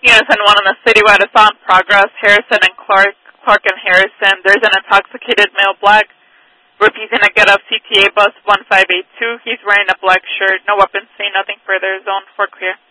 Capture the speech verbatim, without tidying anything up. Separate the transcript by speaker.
Speaker 1: Unison one on the citywide assault in progress. Harrison and Clark, Clark and Harrison. There's an intoxicated male black refusing to get off C T A bus one five eight two. He's wearing a black shirt. No weapons seen. Nothing further. Zone four clear.